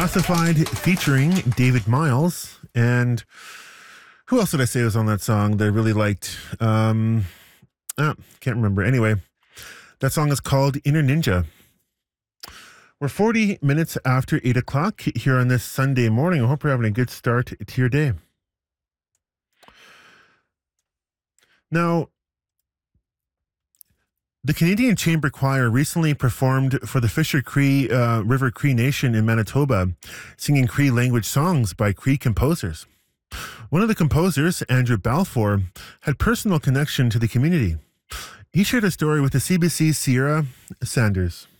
Classified featuring David Miles. And who else did I say was on that song that I really liked? Can't remember. Anyway, that song is called Inner Ninja. We're 40 minutes after 8 o'clock here on this Sunday morning. I hope you're having a good start to your day. Now, the Canadian Chamber Choir recently performed for the Fisher Cree River Cree Nation in Manitoba, singing Cree language songs by Cree composers. One of the composers, Andrew Balfour, had personal connection to the community. He shared a story with the CBC's Sierra Sanders.